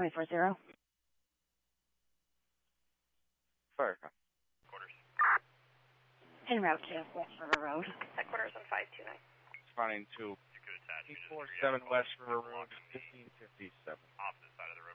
240. Fire. Quarters. En route to West River Road. Headquarters on 529. Responding to You could attach. 847 West River Road, 1557. Opposite side of the road.